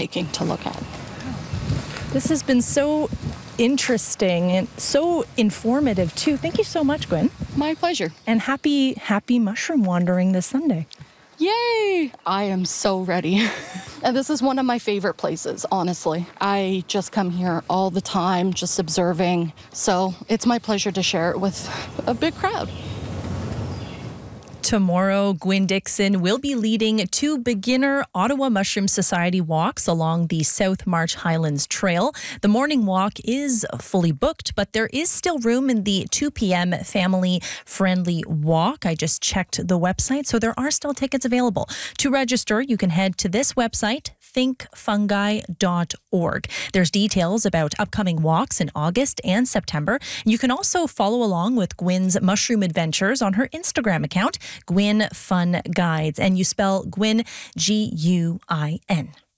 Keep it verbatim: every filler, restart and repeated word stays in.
breathtaking to look at. This has been so interesting and so informative too. Thank you so much, Gwen. My pleasure. And happy, happy mushroom wandering this Sunday. Yay! I am so ready. And this is one of my favorite places, honestly. I just come here all the time, just observing. So it's my pleasure to share it with a big crowd. Tomorrow, Gwen Dixon will be leading two beginner Ottawa Mushroom Society walks along the South March Highlands Trail. The morning walk is fully booked, but there is still room in the two p.m. family-friendly walk. I just checked the website, so there are still tickets available. To register, you can head to this website, think fungi dot org. There's details about upcoming walks in August and September. You can also follow along with Gwen's mushroom adventures on her Instagram account, Gwen Fun Guides, and you spell Gwen G U I N.